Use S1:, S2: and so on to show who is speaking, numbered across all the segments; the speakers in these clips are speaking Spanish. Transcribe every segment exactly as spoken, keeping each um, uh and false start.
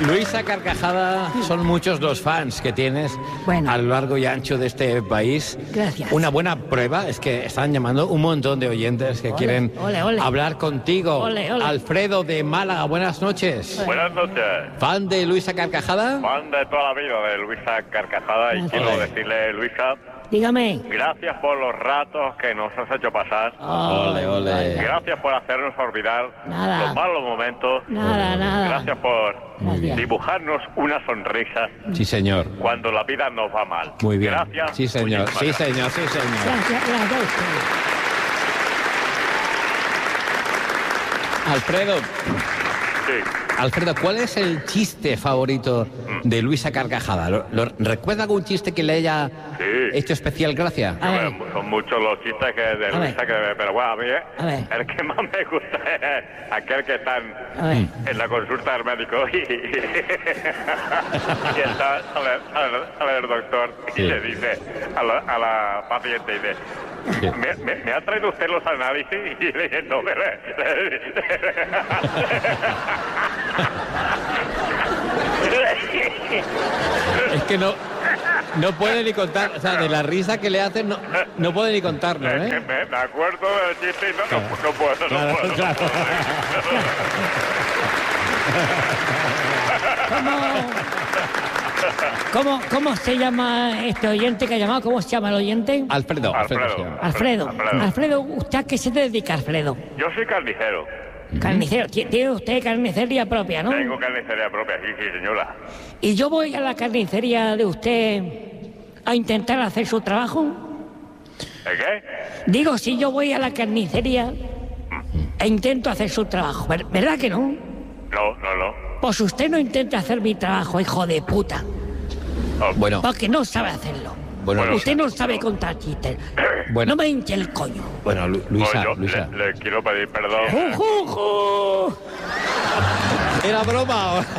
S1: Luisa Carcajada, son muchos los fans que tienes
S2: Bueno.
S1: a lo largo y ancho de este país.
S2: Gracias.
S1: Una buena prueba es que están llamando un montón de oyentes que
S2: Ole,
S1: quieren
S2: ole, ole.
S1: hablar contigo.
S2: Ole, ole.
S1: Alfredo de Málaga, buenas noches.
S3: Buenas noches.
S1: ¿Fan de Luisa Carcajada?
S3: Fan de toda la vida de Luisa Carcajada y
S2: Ole.
S3: quiero decirle, Luisa,
S2: Dígame.
S3: gracias por los ratos que nos has hecho pasar.
S1: Ole, ole.
S3: Gracias por hacernos olvidar
S2: Nada.
S3: los malos momentos.
S2: Nada, nada.
S3: Gracias por
S1: Muy bien.
S3: dibujarnos una sonrisa
S1: Sí, señor.
S3: cuando la vida nos va mal.
S1: Muy bien.
S3: Gracias.
S1: Sí, señor.
S3: Muchísimas
S1: Sí,
S3: gracias.
S1: señor. Sí, señor.
S2: Gracias, gracias a usted.
S1: Alfredo,
S3: Sí.
S1: Alfredo, ¿cuál es el chiste favorito de Luisa Carcajada? ¿Lo, lo- ¿Recuerda algún chiste que le haya
S3: Sí.
S1: hecho especial gracia?
S2: A ver.
S3: Bueno, son muchos los chistes que de
S2: A ver.
S3: Luisa que... Pero bueno, a mí eh,
S2: A ver.
S3: el que más me gusta es aquel que está en,
S2: A ver.
S3: en la consulta del médico y, y está, sale, sale, sale el doctor y
S1: Sí.
S3: le dice a la, a la paciente, dice,
S1: Sí.
S3: ¿Me, me, me ha traído usted los análisis? Y le dice, no, me...
S1: Es que no, no puede ni contar, o sea, de la risa que le hacen, no, no puede ni contarlo,
S3: Es que
S1: ¿eh?
S3: me, me acuerdo del chiste y no, no, no puedo, no
S1: Claro,
S3: puedo.
S1: claro.
S2: ¿Cómo, ¿Cómo se llama este oyente que ha llamado? ¿Cómo se llama el oyente?
S1: Alfredo, Alfredo.
S3: Alfredo.
S1: se llama.
S2: Alfredo.
S3: Alfredo.
S2: Alfredo, ¿usted a qué se dedica, Alfredo?
S3: Yo soy carnicero.
S2: Carnicero. Ti- Tiene usted carnicería propia, ¿no?
S3: Tengo carnicería propia, sí, sí, señora.
S2: Y yo voy a la carnicería de usted a intentar hacer su trabajo.
S3: ¿El qué?
S2: Digo, si yo voy a la carnicería e intento hacer su trabajo, ¿ver- ¿verdad que no?
S3: No, no, no.
S2: Pues usted no intenta hacer mi trabajo, hijo de puta,
S3: Oh,
S1: Bueno,
S2: porque no sabe hacerlo.
S1: bueno,
S3: Bueno,
S2: Usted no sabe contar chistes.
S1: Bueno.
S2: No me hinche el coño.
S1: bueno, Lu-
S3: bueno,
S1: Luisa,
S3: yo
S1: Luisa.
S3: Le, le quiero pedir perdón.
S2: ¡Ju, ju, ju!
S1: ¿Era broma o...?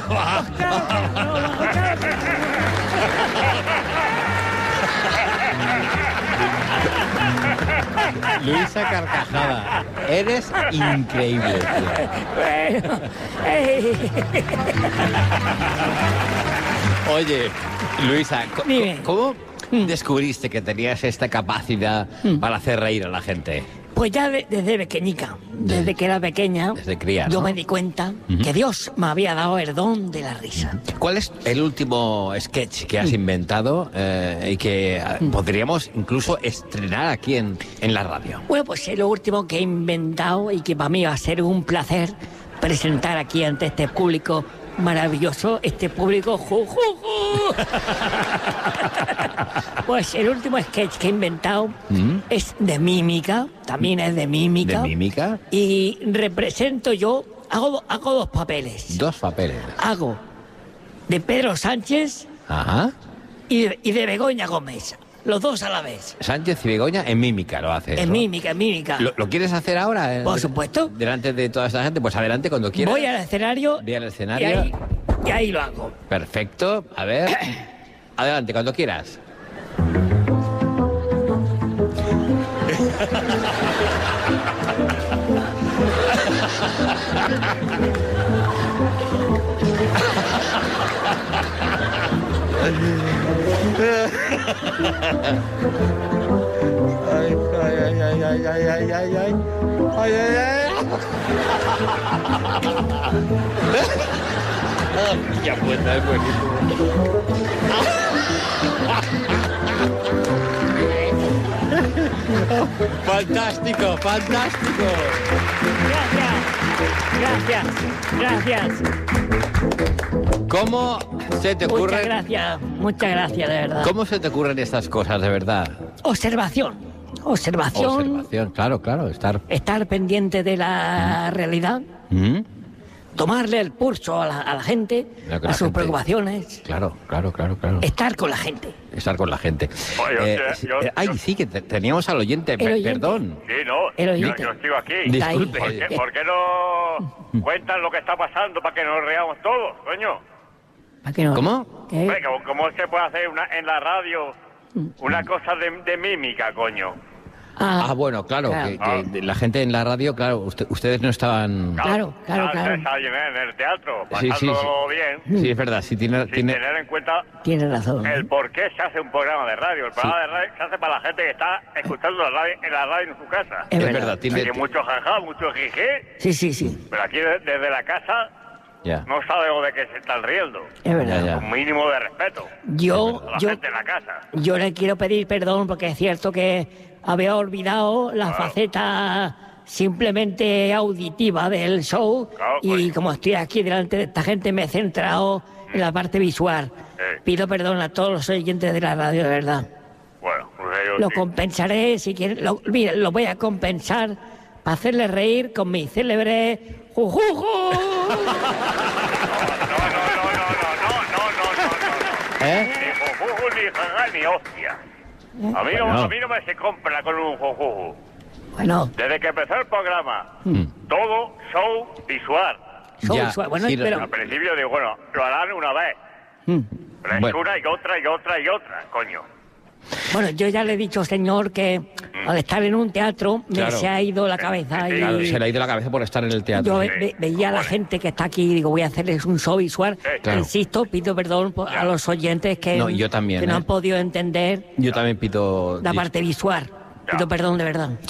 S1: Luisa Carcajada, eres increíble, tío.
S2: Bueno, eh,
S1: Oye, Luisa, co-
S2: Dime.
S1: ¿cómo descubriste que tenías esta capacidad para hacer reír a la gente?
S2: pues ya de- desde pequeñica, desde que era pequeña,
S1: Desde cría,
S2: yo
S1: ¿no?
S2: me di cuenta que Dios me había dado el don de la risa.
S1: ¿Cuál es el último sketch que has inventado eh, y que eh, podríamos incluso estrenar aquí en, en la radio?
S2: Bueno, pues es lo último que he inventado y que para mí va a ser un placer presentar aquí ante este público maravilloso, este público ju, ju, ju. Pues el último sketch que he inventado
S1: ¿Mm?
S2: es de mímica, también es de mímica.
S1: ¿De mímica?
S2: Y represento yo, hago, hago dos papeles.
S1: Dos papeles.
S2: Hago de Pedro Sánchez
S1: Ajá.
S2: y de, y de Begoña Gómez, los dos a la vez.
S1: Sánchez y Begoña en mímica lo haces.
S2: En
S1: ¿no?
S2: mímica, en mímica.
S1: ¿Lo, lo quieres hacer ahora? eh?
S2: Por supuesto.
S1: Delante de toda esta gente. Pues adelante cuando quieras.
S2: Voy al escenario,
S1: Ve al
S2: y
S1: escenario.
S2: ahí, y ahí lo hago.
S1: Perfecto. A ver. Adelante, cuando quieras. Ay, ay, ay, ay, ay, ay, ay, ay, ay. Ay, ay, ay. Ya pues, es buenísimo. Fantástico, fantástico.
S2: Gracias, gracias, gracias.
S1: ¿Cómo se te
S2: Muchas
S1: ocurre?
S2: gracias, muchas gracias, de verdad.
S1: ¿Cómo se te ocurren estas cosas, de verdad?
S2: Observación, observación,
S1: Observación, claro, claro, estar.
S2: estar pendiente de la realidad,
S1: ¿Mm?
S2: tomarle el pulso a la, a la gente,
S1: Lo que
S2: a
S1: la
S2: sus
S1: gente-
S2: preocupaciones,
S1: Claro, claro, claro, claro.
S2: estar con la gente.
S1: Estar con la gente.
S3: Oye,
S1: Eh,
S3: yo-
S1: sí,
S3: yo-
S1: eh, ay,
S3: yo-
S1: sí, que te- teníamos al oyente. pe-
S2: oyente.
S1: Perdón.
S3: Sí, no,
S2: El
S3: yo,
S2: oyente.
S3: yo estoy aquí.
S1: Disculpe.
S3: ¿Por qué, por qué no cuentan lo que está pasando para que nos reamos todos, coño?
S2: ¿Para qué no?
S1: ¿Cómo?
S2: ¿Qué?
S3: Hombre, ¿cómo, cómo se puede hacer una, en la radio una cosa de, de mímica, coño?
S2: Ah,
S1: Ah, bueno, claro,
S2: claro.
S1: que, que de- la gente en la radio, claro, usted- ustedes no estaban...
S2: Claro, claro, claro.
S3: Está allí en el teatro,
S1: Sí, sí, sí.
S3: pasándolo bien,
S1: Sí, es verdad, sí, tiene...
S3: sin
S1: tiene...
S3: tener en cuenta
S2: Tienes razón.
S3: el por qué se hace un programa de radio. El programa de radio se hace para la gente que está escuchando la radio, en la radio en su casa.
S2: Es
S1: Es
S2: verdad.
S1: verdad, tiene...
S3: Aquí hay mucho jaja, mucho jijé,
S2: Sí, sí, sí.
S3: pero aquí de- desde la casa
S1: Ya.
S3: no sabemos de qué se están riendo.
S2: Es verdad.
S1: Ya, ya.
S3: Un mínimo de respeto
S2: Yo,
S3: a la
S2: yo,
S3: gente en la casa.
S2: yo le quiero pedir perdón porque es cierto que había olvidado la faceta simplemente auditiva del show
S3: Claro,
S2: y
S3: pues.
S2: como estoy aquí delante de esta gente me he centrado en la parte visual.
S3: Sí.
S2: Pido perdón a todos los oyentes de la radio, de verdad.
S3: Bueno, pues yo
S2: Lo
S3: sí.
S2: compensaré si quieren. Lo, mira, lo voy a compensar para hacerle reír con mi célebre jujuju.
S3: No, no, no, no, no, no, no, no, no, no.
S1: ¿Eh?
S3: Ni jujuju, ni jaja, ni hostia. A mí, no,
S1: Bueno.
S3: a mí no me se compra con un jujuju.
S2: Bueno,
S3: Desde que empezó el programa,
S1: Mm.
S3: todo show visual.
S2: show
S1: Ya,
S2: visual. Bueno,
S1: sí,
S2: pero...
S3: Al principio digo, bueno, lo harán una vez.
S2: Mm.
S3: Pero es
S1: Bueno.
S3: una y otra y otra y otra, coño.
S2: Bueno, yo ya le he dicho, señor, que al estar en un teatro me
S1: Claro.
S2: se ha ido la cabeza y
S1: Claro, se le ha ido la cabeza por estar en el
S2: yo
S1: teatro.
S2: ve-
S3: Sí.
S2: ve- veía a la gente que está aquí y digo, voy a hacerles un show visual.
S3: Sí, claro.
S2: Insisto, pido perdón por- a los oyentes que,
S1: No, yo también,
S2: que no
S1: ¿eh?
S2: han podido entender
S1: Yo también pido...
S2: la
S1: dis-
S2: parte visual. Pido perdón de verdad.